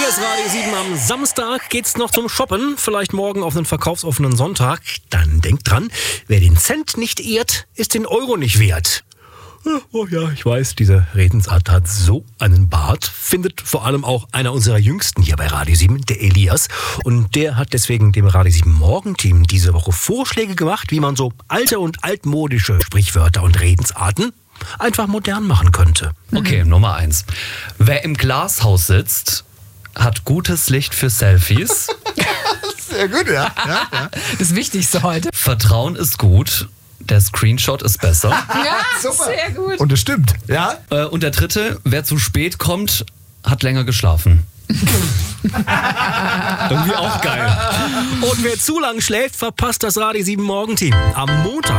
ist Radio 7 am Samstag. Geht's noch zum Shoppen? Vielleicht morgen auf einen verkaufsoffenen Sonntag. Dann denkt dran, wer den Cent nicht ehrt, ist den Euro nicht wert. Oh ja, ich weiß, diese Redensart hat so einen Bart. Findet vor allem auch einer unserer Jüngsten hier bei Radio 7, der Elias. Und der hat deswegen dem Radio 7 Morgenteam diese Woche Vorschläge gemacht, wie man so alte und altmodische Sprichwörter und Redensarten einfach modern machen könnte. Okay, Nummer 1. Wer im Glashaus sitzt, hat gutes Licht für Selfies. Sehr gut, ja. Das Wichtigste heute. Vertrauen ist gut. Der Screenshot ist besser. Ja, Super. sehr gut. Und es stimmt, ja? Und der dritte, wer zu spät kommt, hat länger geschlafen. Irgendwie auch geil. Und wer zu lang schläft, verpasst das Radio 7 Morgenteam. Am Montag